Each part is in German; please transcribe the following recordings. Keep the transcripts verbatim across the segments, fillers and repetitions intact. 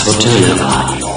Hotelradio.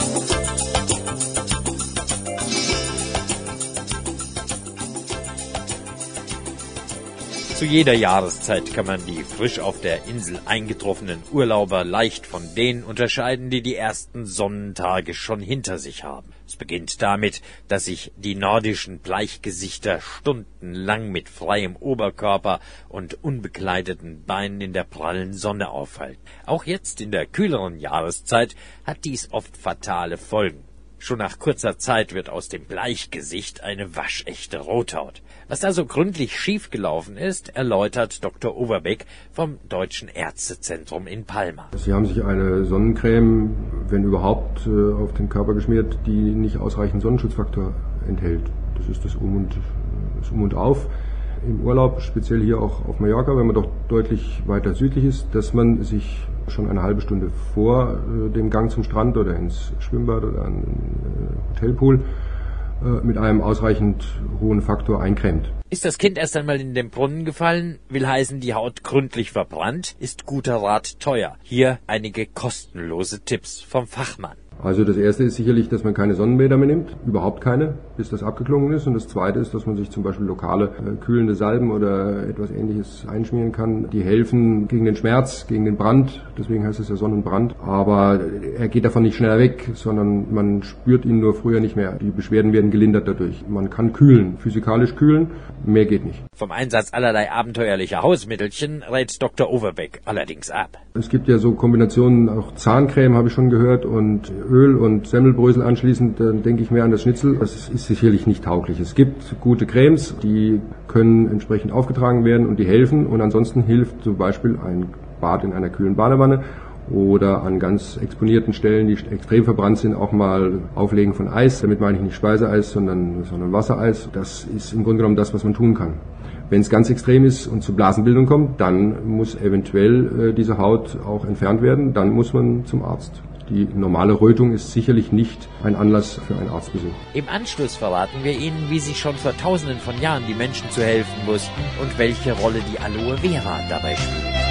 Zu jeder Jahreszeit kann man die frisch auf der Insel eingetroffenen Urlauber leicht von denen unterscheiden, die die ersten Sonnentage schon hinter sich haben. Es beginnt damit, dass sich die nordischen Bleichgesichter stundenlang mit freiem Oberkörper und unbekleideten Beinen in der prallen Sonne aufhalten. Auch jetzt in der kühleren Jahreszeit hat dies oft fatale Folgen. Schon nach kurzer Zeit wird aus dem Bleichgesicht eine waschechte Rothaut. Was da so gründlich schiefgelaufen ist, erläutert Doktor Overbeck vom Deutschen Ärztezentrum in Palma. Sie haben sich eine Sonnencreme, wenn überhaupt, auf den Körper geschmiert, die nicht ausreichend Sonnenschutzfaktor enthält. Das ist das Um und, das um und Auf. Im Urlaub, speziell hier auch auf Mallorca, wenn man doch deutlich weiter südlich ist, dass man sich schon eine halbe Stunde vor äh, dem Gang zum Strand oder ins Schwimmbad oder an den äh, Hotelpool äh, mit einem ausreichend hohen Faktor eincremt. Ist das Kind erst einmal in den Brunnen gefallen, will heißen, die Haut gründlich verbrannt, ist guter Rat teuer. Hier einige kostenlose Tipps vom Fachmann. Also das erste ist sicherlich, dass man keine Sonnenbäder mehr nimmt, überhaupt keine, bis das abgeklungen ist. Und das zweite ist, dass man sich zum Beispiel lokale äh, kühlende Salben oder etwas Ähnliches einschmieren kann. Die helfen gegen den Schmerz, gegen den Brand, deswegen heißt es ja Sonnenbrand. Aber er geht davon nicht schneller weg, sondern man spürt ihn nur früher nicht mehr. Die Beschwerden werden gelindert dadurch. Man kann kühlen, physikalisch kühlen, mehr geht nicht. Vom Einsatz allerlei abenteuerlicher Hausmittelchen rät Doktor Overbeck allerdings ab. Es gibt ja so Kombinationen, auch Zahncreme habe ich schon gehört und Öl und Semmelbrösel anschließend, dann denke ich mehr an das Schnitzel. Das ist sicherlich nicht tauglich. Es gibt gute Cremes, die können entsprechend aufgetragen werden und die helfen. Und ansonsten hilft zum Beispiel ein Bad in einer kühlen Badewanne oder an ganz exponierten Stellen, die extrem verbrannt sind, auch mal Auflegen von Eis. Damit meine ich nicht Speiseeis, sondern, sondern Wassereis. Das ist im Grunde genommen das, was man tun kann. Wenn es ganz extrem ist und zu Blasenbildung kommt, dann muss eventuell äh, diese Haut auch entfernt werden. Dann muss man zum Arzt. Die normale Rötung ist sicherlich nicht ein Anlass für einen Arztbesuch. Im Anschluss verraten wir Ihnen, wie sich schon vor tausenden von Jahren die Menschen zu helfen wussten und welche Rolle die Aloe Vera dabei spielt.